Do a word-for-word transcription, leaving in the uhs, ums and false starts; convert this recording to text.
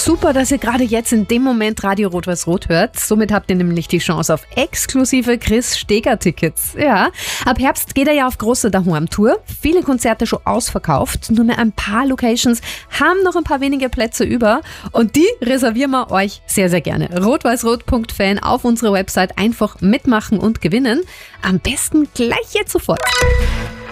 Super, dass ihr gerade jetzt in dem Moment Radio Rot-Weiß-Rot hört. Somit habt ihr nämlich die Chance auf exklusive Chris-Steger-Tickets. Ja, ab Herbst geht er ja auf große Daheim-Tour. Viele Konzerte schon ausverkauft. Nur mehr ein paar Locations haben noch ein paar wenige Plätze über. Und die reservieren wir euch sehr, sehr gerne. rot-weiß-rot punkt fan auf unserer Website einfach mitmachen und gewinnen. Am besten gleich jetzt sofort.